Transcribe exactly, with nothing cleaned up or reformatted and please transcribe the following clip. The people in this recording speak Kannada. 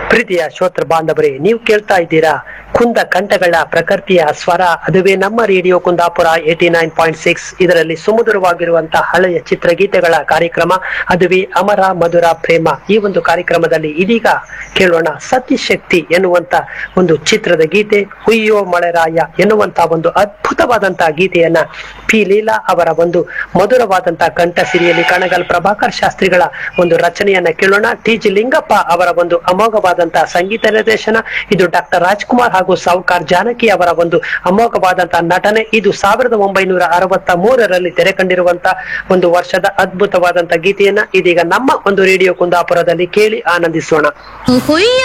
ಪ್ರೀತಿಯ ಶ್ರೋತೃ ಬಾಂಧವರೇ, ನೀವು ಕೇಳ್ತಾ ಇದ್ದೀರಾ ಕುಂದ ಕಂಠಗಳ ಪ್ರಕೃತಿಯ ಸ್ವರ. ಅದುವೇ ನಮ್ಮ radio Kundapura eighty nine point six. ಇದರಲ್ಲಿ ಸುಮಧುರವಾಗಿರುವಂತಹ ಹಳೆಯ ಚಿತ್ರಗೀತೆಗಳ ಕಾರ್ಯಕ್ರಮ ಅದುವೇ ಅಮರ ಮಧುರ ಪ್ರೇಮ. ಈ ಒಂದು ಕಾರ್ಯಕ್ರಮದಲ್ಲಿ ಇದೀಗ ಕೇಳೋಣ ಸತಿಶಕ್ತಿ ಎನ್ನುವಂತ ಒಂದು ಚಿತ್ರದ ಗೀತೆ. ಹುಯ್ಯೋ ಮಳೆರಾಯ ಎನ್ನುವಂತ ಒಂದು ಅದ್ಭುತವಾದಂತಹ ಗೀತೆಯನ್ನ ಪಿ ಲೀಲಾ ಅವರ ಒಂದು ಮಧುರವಾದಂತಹ ಕಂಠ ಸಿರಿಯಲ್ಲಿ ಕಣಗಲ್ ಪ್ರಭಾಕರ್ ಶಾಸ್ತ್ರಿಗಳ ಒಂದು ರಚನೆಯನ್ನ ಕೇಳೋಣ. ಟಿ ಜಿ ಲಿಂಗಪ್ಪ ಅವರ ಒಂದು ಅಮೋಘವಾದಂತಹ ಸಂಗೀತ ನಿರ್ದೇಶನ. ಇದು ಡಾಕ್ಟರ್ ರಾಜ್ಕುಮಾರ್ ಹಾಗೂ ಸಾವುಕಾರ್ ಜಾನಕಿ ಅವರ ಒಂದು ಅಮೋಘವಾದಂತಹ ನಟನೆ. ಇದು ಸಾವಿರದ ಒಂಬೈನೂರ ಅರವತ್ತ ಮೂರರಲ್ಲಿ ತೆರೆ ಕಂಡಿರುವಂತಹ ಒಂದು ವರ್ಷದ ಅದ್ಭುತವಾದಂತಹ ಗೀತೆಯನ್ನ ಇದೀಗ ನಮ್ಮ ಒಂದು ರೇಡಿಯೋ ಕುಂದಾಪುರದಲ್ಲಿ ಕೇಳಿ ಆನಂದಿಸೋಣ.